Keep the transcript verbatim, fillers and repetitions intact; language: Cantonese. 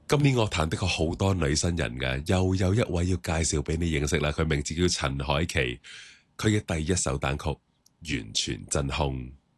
今年樂壇的確好多女新人嘅，又有一位要介紹俾你認識啦。佢名字叫陳凱琪，佢嘅第一首單曲《完全真空》。